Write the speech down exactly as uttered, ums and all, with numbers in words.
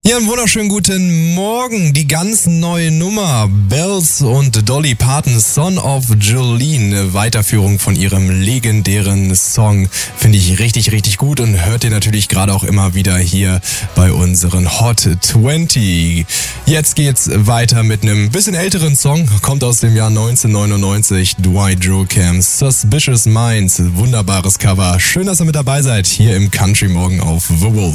Ja, einen wunderschönen guten Morgen. Die ganz neue Nummer Bells und Dolly Parton, Son of Jolene, Weiterführung von ihrem legendären Song, finde ich richtig, richtig gut und hört ihr natürlich gerade auch immer wieder hier bei unseren Hot zwanzig. Jetzt geht's weiter mit einem bisschen älteren Song, kommt aus dem Jahr neunzehnhundertneunundneunzig, Dwight Yoakam, Suspicious Minds, wunderbares Cover. Schön, dass ihr mit dabei seid, hier im Country Morgen auf The Wolf.